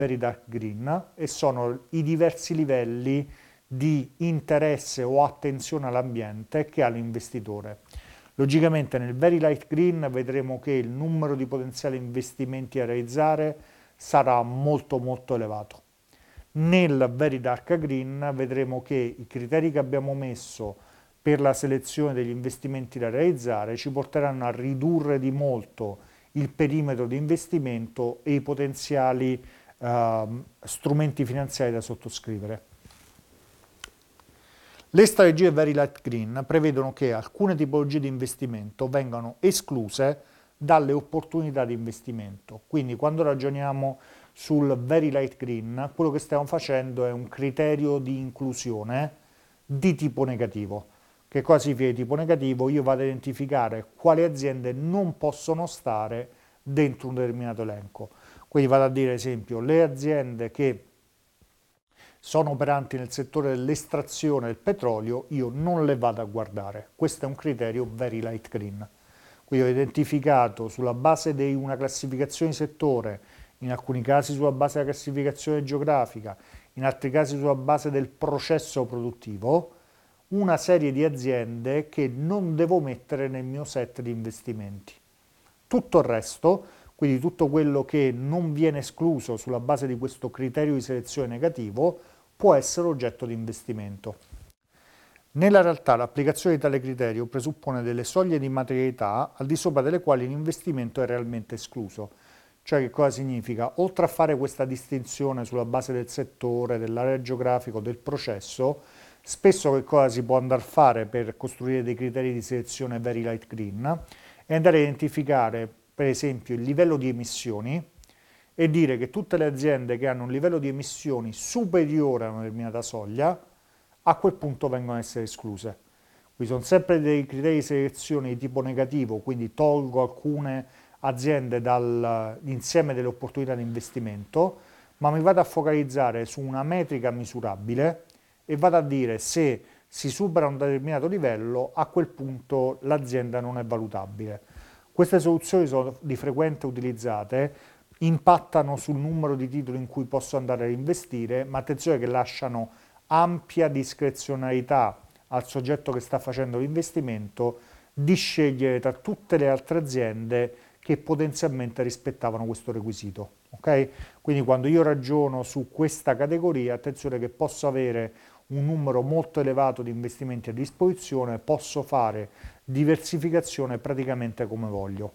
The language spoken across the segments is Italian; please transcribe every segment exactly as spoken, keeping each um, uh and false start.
Very Dark Green e sono i diversi livelli di interesse o attenzione all'ambiente che ha l'investitore. Logicamente nel Very Light Green vedremo che il numero di potenziali investimenti da realizzare sarà molto molto elevato. Nel Very Dark Green vedremo che i criteri che abbiamo messo per la selezione degli investimenti da realizzare ci porteranno a ridurre di molto il perimetro di investimento e i potenziali eh, strumenti finanziari da sottoscrivere. Le strategie Very Light Green prevedono che alcune tipologie di investimento vengano escluse dalle opportunità di investimento. Quindi quando ragioniamo sul Very Light Green, quello che stiamo facendo è un criterio di inclusione di tipo negativo. Che cosa significa di tipo negativo? Io vado a identificare quali aziende non possono stare dentro un determinato elenco. Quindi vado a dire, ad esempio, le aziende che sono operanti nel settore dell'estrazione del petrolio, io non le vado a guardare. Questo è un criterio Very Light Green. Quindi ho identificato sulla base di una classificazione di settore, in alcuni casi sulla base della classificazione geografica, in altri casi sulla base del processo produttivo, una serie di aziende che non devo mettere nel mio set di investimenti. Tutto il resto, quindi tutto quello che non viene escluso sulla base di questo criterio di selezione negativo, può essere oggetto di investimento. Nella realtà l'applicazione di tale criterio presuppone delle soglie di materialità al di sopra delle quali l'investimento è realmente escluso. Cioè che cosa significa? Oltre a fare questa distinzione sulla base del settore, dell'area geografica o del processo, spesso che cosa si può andare a fare per costruire dei criteri di selezione Very Light Green? È andare a identificare per esempio il livello di emissioni e dire che tutte le aziende che hanno un livello di emissioni superiore a una determinata soglia a quel punto vengono a essere escluse. Qui sono sempre dei criteri di selezione di tipo negativo, quindi tolgo alcune aziende dall'insieme delle opportunità di investimento, ma mi vado a focalizzare su una metrica misurabile e vado a dire se si supera un determinato livello, a quel punto l'azienda non è valutabile. Queste soluzioni sono di frequente utilizzate, impattano sul numero di titoli in cui posso andare a investire, ma attenzione che lasciano ampia discrezionalità al soggetto che sta facendo l'investimento di scegliere tra tutte le altre aziende che potenzialmente rispettavano questo requisito. Okay? Quindi quando io ragiono su questa categoria, attenzione che posso avere un numero molto elevato di investimenti a disposizione, posso fare diversificazione praticamente come voglio.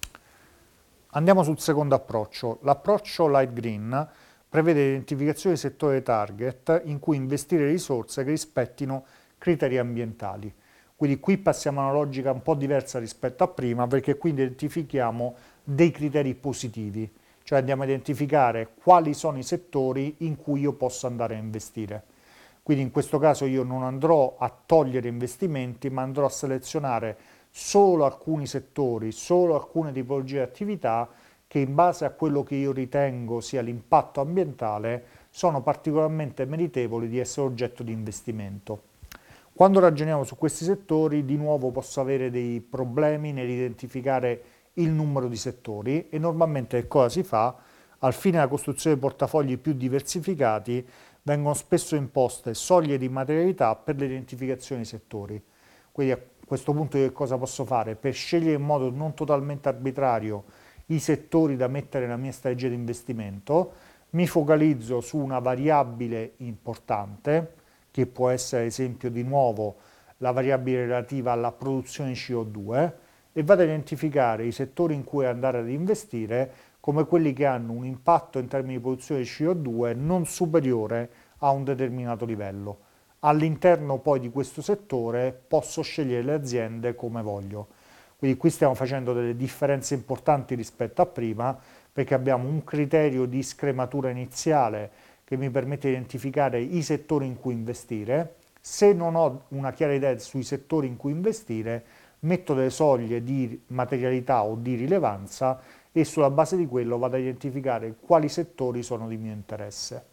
Andiamo sul secondo approccio. L'approccio Light Green prevede l'identificazione di settori target in cui investire risorse che rispettino criteri ambientali. Quindi qui passiamo a una logica un po' diversa rispetto a prima, perché qui identifichiamo dei criteri positivi, cioè andiamo a identificare quali sono i settori in cui io posso andare a investire. Quindi in questo caso io non andrò a togliere investimenti, ma andrò a selezionare solo alcuni settori, solo alcune tipologie di attività che in base a quello che io ritengo sia l'impatto ambientale sono particolarmente meritevoli di essere oggetto di investimento. Quando ragioniamo su questi settori, di nuovo posso avere dei problemi nell'identificare il numero di settori e normalmente che cosa si fa? Al fine della costruzione di portafogli più diversificati vengono spesso imposte soglie di materialità per l'identificazione dei settori. Quindi a questo punto io che cosa posso fare? Per scegliere in modo non totalmente arbitrario i settori da mettere nella mia strategia di investimento, mi focalizzo su una variabile importante, che può essere ad esempio di nuovo la variabile relativa alla produzione di C O due, e vado a identificare i settori in cui andare ad investire come quelli che hanno un impatto in termini di produzione di C O due non superiore a un determinato livello. All'interno poi di questo settore posso scegliere le aziende come voglio. Quindi qui stiamo facendo delle differenze importanti rispetto a prima, perché abbiamo un criterio di scrematura iniziale che mi permette di identificare i settori in cui investire. Se non ho una chiara idea sui settori in cui investire, metto delle soglie di materialità o di rilevanza e sulla base di quello vado a identificare quali settori sono di mio interesse.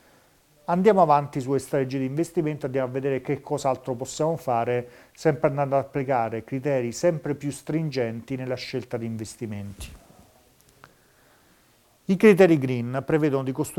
Andiamo avanti sulle strategie di investimento, andiamo a vedere che cos'altro possiamo fare, sempre andando ad applicare criteri sempre più stringenti nella scelta di investimenti. I criteri green prevedono di costruire